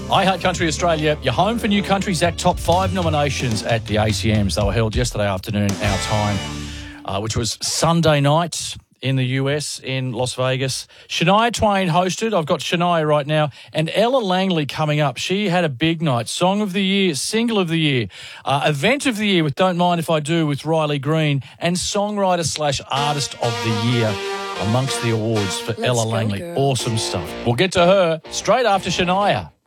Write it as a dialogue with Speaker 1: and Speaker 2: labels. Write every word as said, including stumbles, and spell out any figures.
Speaker 1: I Heart Country Australia, your home for New Country's Act top five nominations at the A C Ms. They were held yesterday afternoon, our time, uh, which was Sunday night in the U S, in Las Vegas. Shania Twain hosted. I've got Shania right now. And Ella Langley coming up. She had a big night. Song of the Year, Single of the Year, uh, Event of the Year with Don't Mind If I Do with Riley Green, and Songwriter slash Artist of the Year amongst the awards for
Speaker 2: Let's
Speaker 1: Ella
Speaker 2: go,
Speaker 1: Langley.
Speaker 2: girl.
Speaker 1: Awesome stuff. We'll get to her straight after Shania.